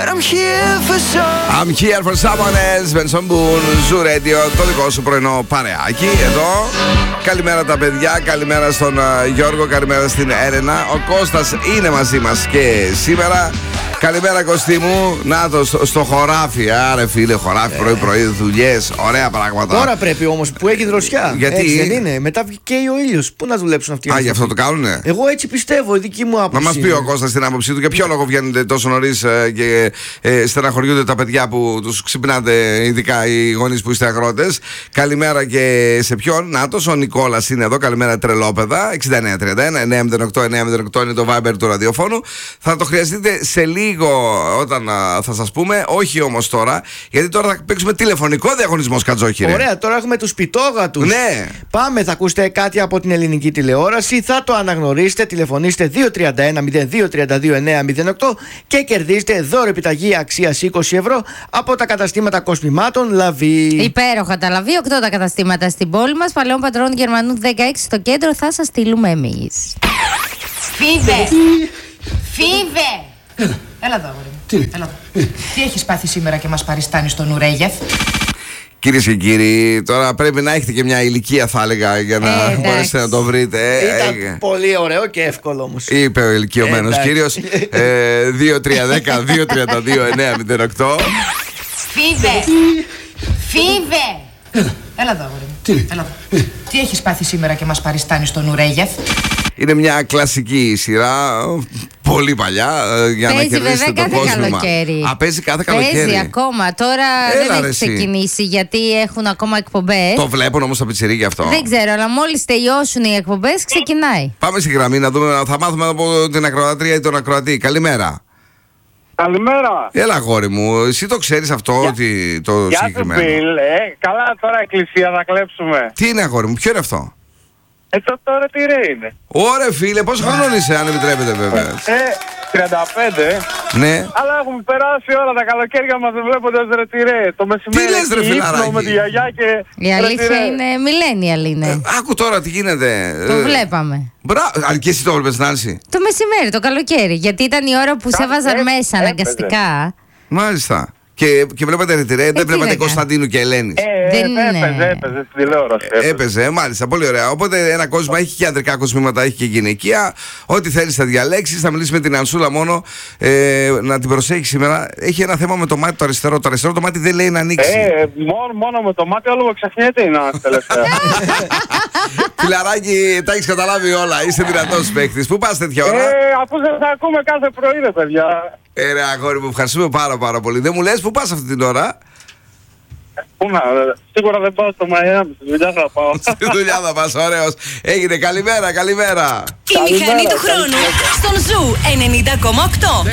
I'm here for someone else. Benson Boone, Zoo Radio, το δικό σου πρωινό παρεάκι εδώ. Καλημέρα τα παιδιά, καλημέρα στον Γιώργο, καλημέρα στην Έλενα. Ο Κώστας είναι μαζί μας και σήμερα. Καλημέρα Κωστή μου. Να το στο χωράφι. Άρε φίλε, χωράφι πρωί-πρωί, δουλειές, ωραία πράγματα. Τώρα πρέπει όμως που έχει δροσιά. Γιατί έτσι δεν είναι. Μετά καίει ο ήλιος. Πού να δουλέψουν αυτοί οι άνθρωποι. γι' αυτό το κάνουνε. Εγώ έτσι πιστεύω, η δική μου άποψη. Να μας πει ο Κώστας την άποψή του και ποιο λόγο βγαίνετε τόσο νωρίς και στεναχωριούνται τα παιδιά που τους ξυπνάτε, ειδικά οι γονείς που είστε αγρότες. Καλημέρα και σε ποιον. Νάτος, ο Νικόλας είναι εδώ. Καλημέρα τρελόπεδα. 6931-908-908 είναι το Viber του ραδιοφώνου. Θα το χρειαστείτε σε λίγο όταν θα σας πούμε, όχι όμως τώρα, γιατί τώρα θα παίξουμε τηλεφωνικό διαγωνισμό Σκατζόχυρε. Ωραία, τώρα έχουμε τους πιτόγατους. Ναι. Πάμε, θα ακούσετε κάτι από την ελληνική τηλεόραση, θα το αναγνωρίσετε, τηλεφωνήστε 231-0232-908 και κερδίστε δώρο επιταγή αξίας 20 ευρώ από τα καταστήματα κοσμημάτων Λαβή. Υπέροχα τα Λαβή, 8 τα καταστήματα στην πόλη μας, Παλαιών Πατρών Γερμανού 16 στο κέντρο, θα σας στείλουμε εμείς. Φίβε! Φίβε! Έλα εδώ, αγόρι μου. Έλα εδώ. Τι έχεις πάθει σήμερα και μας παριστάνεις τον Ουρέγεφ? Κυρίες και κύριοι, τώρα πρέπει να έχετε και μια ηλικία, θα έλεγα, για να μπορέσετε να το βρείτε. Ήταν πολύ ωραίο και εύκολο όμως. Είπε ο ηλικιωμένος κύριος. 2-3-10-2-32-9-08. Φίβε! Φίβε! Έλα εδώ, αγόρι μου. Έλα εδώ. Τι έχεις πάθει σήμερα και μας παριστάνεις τον Ουρέγεφ? Είναι μια κλασική σειρά, πολύ παλιά, για παίζει, να κερδίσετε το κόσμο. Καλοκαίρι. Παίζει κάθε καλοκαίρι. Παίζει ακόμα. Τώρα Έλα, δεν έχει ξεκινήσει γιατί έχουν ακόμα εκπομπές. Το βλέπουν όμως τα πιτσιρίκια αυτό. Δεν ξέρω, αλλά μόλις τελειώσουν οι εκπομπές ξεκινάει. Πάμε στη γραμμή να δούμε, θα μάθουμε από την ακροατρία ή τον ακροατή. Καλημέρα. Καλημέρα. Έλα αγόρι μου, εσύ το ξέρεις αυτό ότι το συγκεκριμένο? Γεια σου Μπιλ, καλά τώρα εκκλησία θα κλέψουμε. Τι είναι αγόρι μου, ποιο είναι αυτό? Τώρα τι ρε είναι? Ωραία φίλε, πόσο χρονών είσαι, αν επιτρέπετε βέβαια? 35. Ναι. Αλλά έχουμε περάσει όλα τα καλοκαίρια μας βλέποντας ρετυρέ. Το μεσημέρι. Τι λες ρε φιλαράκι? Με τη γιαγιά και η αλήθεια είναι millennial είναι. Άκου τώρα τι γίνεται. Το βλέπαμε. Μπράβο, και εσύ το βλέπεις Νάνση? Το μεσημέρι, το καλοκαίρι. Γιατί ήταν η ώρα που σε έβαζαν μέσα αναγκαστικά. Μάλιστα. Και βλέπατε ρετυρέ, δεν βλέπατε Κωνσταντίνου και Ελένη? Έπαιζε στην τηλεόραση. Έπαιζε, μάλιστα, πολύ ωραία. Οπότε ένα κόσμο έχει και ανδρικά κοσμήματα, έχει και γυναικεία. Ό,τι θέλεις θα διαλέξεις. Θα μιλήσει με την Ανσούλα μόνο. Να την προσέχει σήμερα. Έχει ένα θέμα με το μάτι το αριστερό. Το αριστερό το μάτι δεν λέει να ανοίξει. Μόνο με το μάτι, όλο ξεχνιέται είναι τελευταία. Φιλαράκι, τα έχεις καταλάβει όλα. Είσαι δυνατός παίκτης. Πού πας τέτοια ώρα? Αφού σας ακούμε κάθε πρωί, ρε παιδιά. Ρε αγόρι μου, ευχαριστούμε πάρα πολύ. Δεν μου λες πού πας αυτή την ώρα? Σίγουρα δεν πάω στο Μαϊάμι, στη δουλειά θα πάω. Στη δουλειά θα πας, ωραίος. Έγινε, καλημέρα. Η μηχανή του χρόνου στον Ζου 90,8.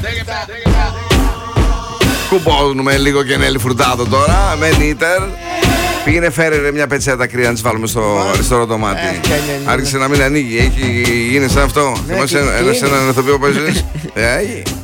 Κουμπώνουμε λίγο και Νέλη Φουρτάδο τώρα, με νίτερ. Πήγαινε φέρε ρε μια πετσέτα κρύα να τις βάλουμε στο αριστερό το μάτι. Άρχισε να μην ανοίγει, έχει γίνει σαν αυτό. Θυμάσαι έναν ηθοποιό που παίζεις?